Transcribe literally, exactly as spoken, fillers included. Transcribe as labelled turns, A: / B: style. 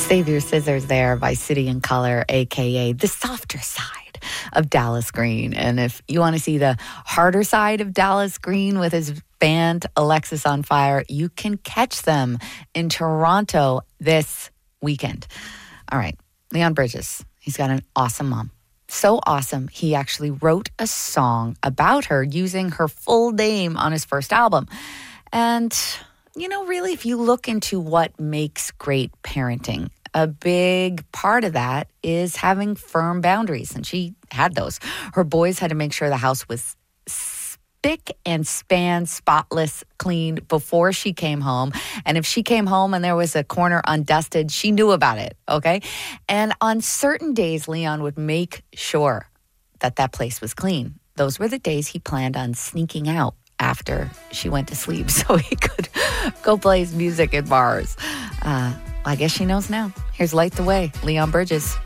A: Save Your Scissors there by City and Color, a k a the softer side of Dallas Green. And if you want to see the harder side of Dallas Green with his band Alexis on Fire, you can catch them in Toronto this weekend. All right, Leon Bridges, he's got an awesome mom. So awesome, he actually wrote a song about her using her full name on his first album. And, you know, really, if you look into what makes great parenting, a big part of that is having firm boundaries. And she had those. Her boys had to make sure the house was spick and span, spotless, clean before she came home. And if she came home and there was a corner undusted, she knew about it, okay? And on certain days, Leon would make sure that that place was clean. Those were the days he planned on sneaking out after she went to sleep so he could go play his music at bars. Uh, I guess she knows now. Here's Light the Way, Leon Bridges.